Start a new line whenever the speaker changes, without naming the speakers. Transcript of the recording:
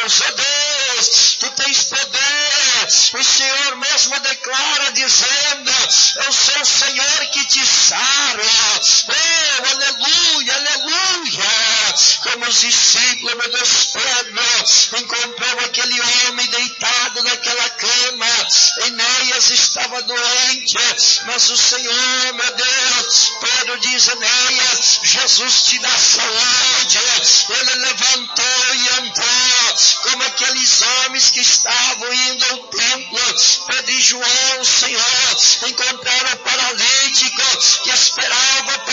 Deus, ó Deus, tu tens poder. O Senhor mesmo declara dizendo, eu sou o Senhor que te sara. Oh, aleluia, aleluia. Como os discípulos, meu Deus, Pedro encontrou aquele homem deitado naquela cama. Enéas estava doente, mas o Senhor, meu Deus, Pedro diz, Enéas, Jesus te dá saúde. Ele levantou e entrou, como aqueles homens que estavam indo ao templo. Pedro e João, Senhor, encontraram o paralítico que esperava